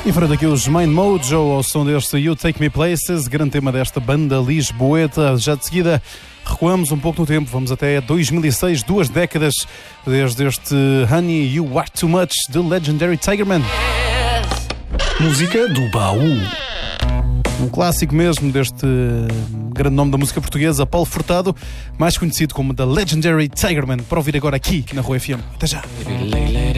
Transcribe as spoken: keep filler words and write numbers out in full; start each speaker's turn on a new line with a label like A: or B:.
A: E frente aqui os Mind Mojo ao som deste You Take Me Places, grande tema desta banda lisboeta. Já de seguida recuamos um pouco no tempo, vamos até dois mil e seis, duas décadas desde este Honey You Are Too Much de Legendary Tigerman.
B: Música do baú.
A: Um clássico mesmo deste grande nome da música portuguesa, Paulo Furtado, mais conhecido como The Legendary Tigerman, para ouvir agora aqui na Rua F M. Até já!